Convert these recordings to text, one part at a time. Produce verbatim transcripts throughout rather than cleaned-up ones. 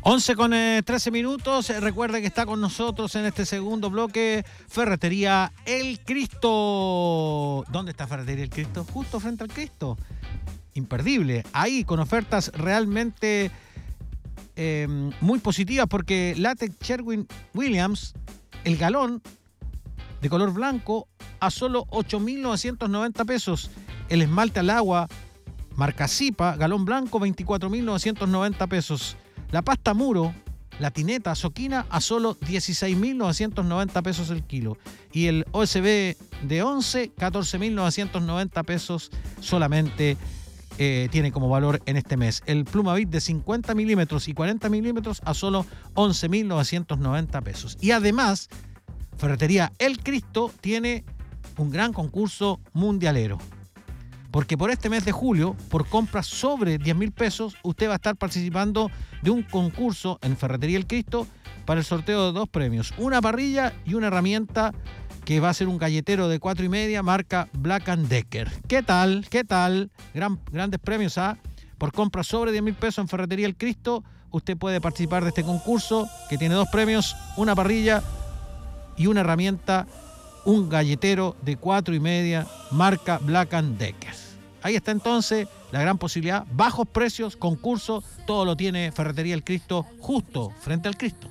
once con eh, trece minutos. Recuerde que está con nosotros en este segundo bloque Ferretería El Cristo. ¿Dónde está Ferretería El Cristo? Justo frente al Cristo. Imperdible. Ahí con ofertas realmente eh, muy positivas, porque látex Sherwin-Williams, el galón de color blanco, a solo ocho mil novecientos noventa pesos. El esmalte al agua marca Zipa, galón blanco, veinticuatro mil novecientos noventa pesos. La pasta muro, la tineta Soquina, a solo dieciséis mil novecientos noventa pesos el kilo. Y el O S B de once, catorce mil novecientos noventa pesos solamente eh, tiene como valor en este mes. El Plumavit de cincuenta milímetros y cuarenta milímetros a solo once mil novecientos noventa pesos. Y además, Ferretería El Cristo tiene un gran concurso mundialero. Porque por este mes de julio, por compras sobre diez mil pesos, usted va a estar participando de un concurso en Ferretería El Cristo para el sorteo de dos premios. Una parrilla y una herramienta que va a ser un galletero de cuatro y media, marca Black and Decker. ¿Qué tal? ¿Qué tal? Gran, grandes premios, ¿ah? Por compras sobre diez mil pesos en Ferretería El Cristo, usted puede participar de este concurso que tiene dos premios, una parrilla y una herramienta, un galletero de cuatro y media, marca Black and Decker. Ahí está entonces la gran posibilidad, bajos precios, concurso, todo lo tiene Ferretería El Cristo justo frente al Cristo.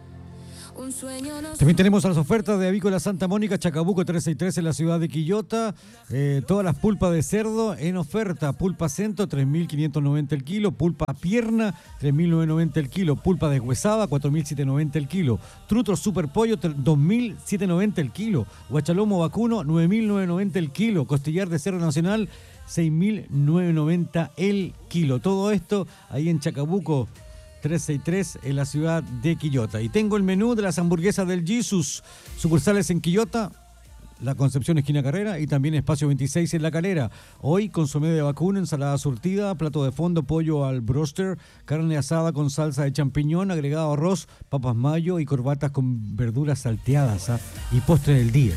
También tenemos las ofertas de Avícola Santa Mónica, Chacabuco trescientos sesenta y tres en la ciudad de Quillota. Eh, todas las pulpas de cerdo en oferta. Pulpa centro, tres mil quinientos noventa el kilo. Pulpa pierna, tres mil novecientos noventa el kilo. Pulpa deshuesada, cuatro mil setecientos noventa el kilo. Trutro super pollo, dos mil setecientos noventa el kilo. Guachalomo vacuno, nueve mil novecientos noventa el kilo. Costillar de cerdo nacional, seis mil novecientos noventa el kilo. Todo esto ahí en Chacabuco trescientos sesenta y tres en la ciudad de Quillota. Y tengo el menú de las hamburguesas del Jesus, sucursales en Quillota, La Concepción esquina Carrera y también Espacio veintiséis en La Calera. Hoy consomé de vacuno, ensalada surtida, plato de fondo, pollo al broster, carne asada con salsa de champiñón, agregado arroz, papas mayo y corbatas con verduras salteadas, ¿ah? Y postre del día.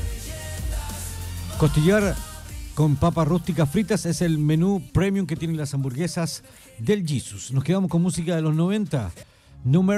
Costillar con papas rústicas fritas es el menú premium que tienen las hamburguesas del Jesus. Nos quedamos con música de los noventa. Número